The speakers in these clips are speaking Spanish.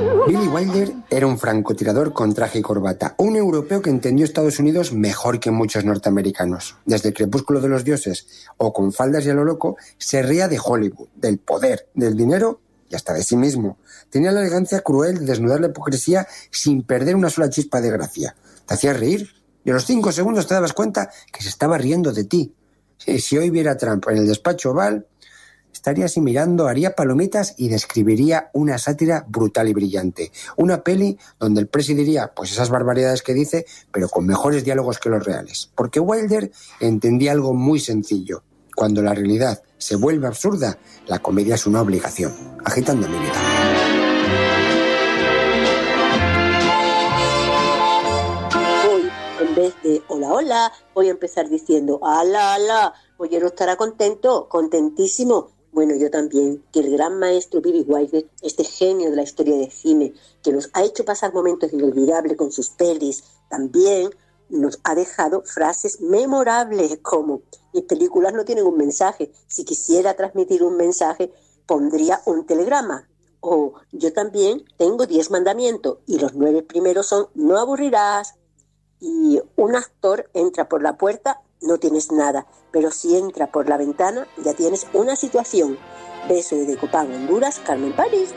Billy Wilder era un francotirador con traje y corbata, un europeo que entendió Estados Unidos mejor que muchos norteamericanos. Desde el crepúsculo de los dioses o con faldas y a lo loco, se ría de Hollywood, del poder, del dinero y hasta de sí mismo. Tenía la elegancia cruel de desnudar la hipocresía sin perder una sola chispa de gracia. Te hacía reír y a los 5 segundos te dabas cuenta que se estaba riendo de ti. Si hoy viera a Trump en el despacho Oval, estaría así mirando, haría palomitas y describiría una sátira brutal y brillante. Una peli donde el presi diría pues esas barbaridades que dice, pero con mejores diálogos que los reales. Porque Wilder entendía algo muy sencillo. Cuando la realidad se vuelve absurda, la comedia es una obligación. Agitando mi vida. Hoy, en vez de hola, hola, voy a empezar diciendo ala, ala. Pollero estará contento, contentísimo. Bueno, yo también, que el gran maestro Billy Wilder, este genio de la historia de cine, que nos ha hecho pasar momentos inolvidables con sus pelis, también nos ha dejado frases memorables como: mis películas no tienen un mensaje, si quisiera transmitir un mensaje pondría un telegrama. O yo también tengo 10 mandamientos y los 9 primeros son no aburrirás. Y un actor entra por la puerta, no tienes nada, pero si entra por la ventana ya tienes una situación. Beso desde Copán, Honduras, Carmen París.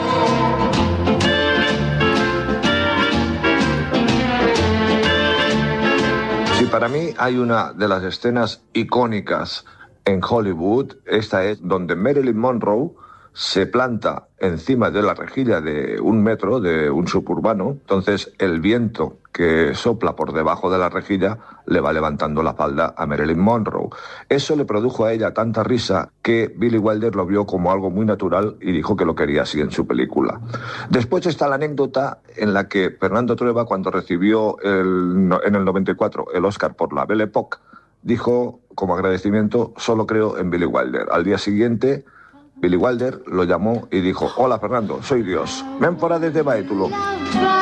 Si para mí hay una de las escenas icónicas en Hollywood, esta es donde Marilyn Monroe se planta encima de la rejilla de un metro, de un suburbano. Entonces el viento que sopla por debajo de la rejilla le va levantando la falda a Marilyn Monroe. Eso le produjo a ella tanta risa que Billy Wilder lo vio como algo muy natural y dijo que lo quería así en su película. Después está la anécdota en la que Fernando Trueba, cuando recibió en el 94 el Oscar por la Belle Époque, dijo como agradecimiento: solo creo en Billy Wilder. Al día siguiente Billy Wilder lo llamó y dijo: hola Fernando, soy Dios, ven fuera desde Baétulo.